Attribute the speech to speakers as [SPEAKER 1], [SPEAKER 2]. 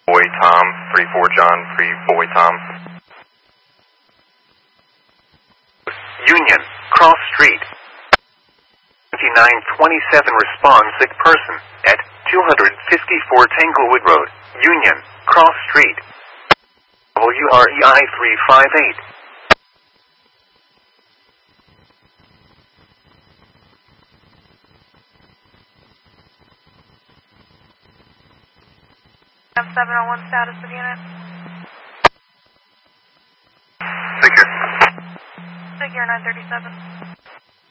[SPEAKER 1] Boy Tom, 34 John, Free Boy Tom.
[SPEAKER 2] Union, Cross Street. 2927 respond sick person at 254 Tanglewood Road, Union, Cross Street. WREI 358.
[SPEAKER 3] M701 status of unit.
[SPEAKER 1] Figure.
[SPEAKER 3] Figure 937.